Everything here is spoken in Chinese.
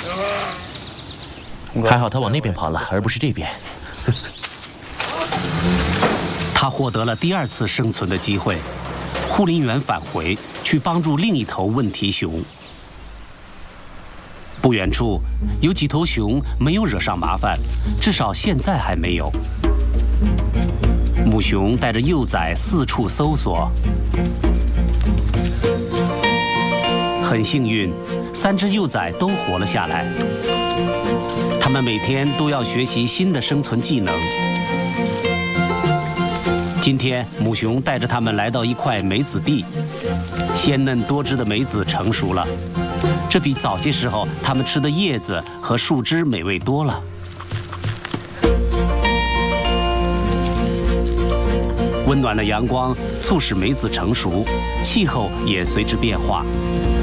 还好他往那边跑了，而不是这边。 他获得了第2次生存的机会。护林员返回去帮助另一头问题熊。不远处有几头熊没有惹上麻烦，至少现在还没有。母熊带着幼崽四处搜索，很幸运，3只幼崽都活了下来。它们每天都要学习新的生存技能。今天，母熊带着它们来到一块梅子地，鲜嫩多汁的梅子成熟了，这比早些时候它们吃的叶子和树枝美味多了。温暖的阳光促使梅子成熟，气候也随之变化。